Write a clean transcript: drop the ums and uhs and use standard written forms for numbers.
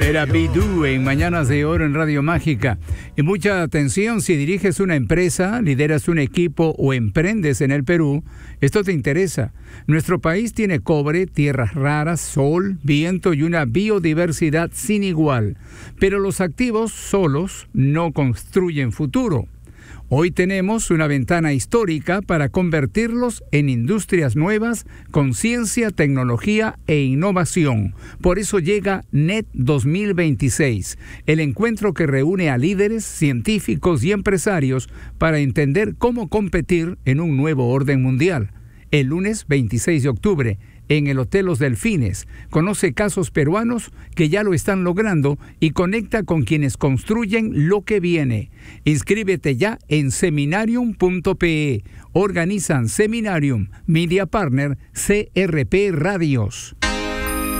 Era Bidú en Mañanas de Oro en Radio Mágica. Y mucha atención, si diriges una empresa, lideras un equipo o emprendes en el Perú, esto te interesa. Nuestro país tiene cobre, tierras raras, sol, viento y una biodiversidad sin igual. Pero los activos solos no construyen futuro. Hoy tenemos una ventana histórica para convertirlos en industrias nuevas con ciencia, tecnología e innovación. Por eso llega NET 2026, el encuentro que reúne a líderes, científicos y empresarios para entender cómo competir en un nuevo orden mundial. El lunes 26 de octubre, en el Hotel Los Delfines, conoce casos peruanos que ya lo están logrando y conecta con quienes construyen lo que viene. Inscríbete ya en seminarium.pe. Organizan Seminarium, Media Partner, CRP Radios.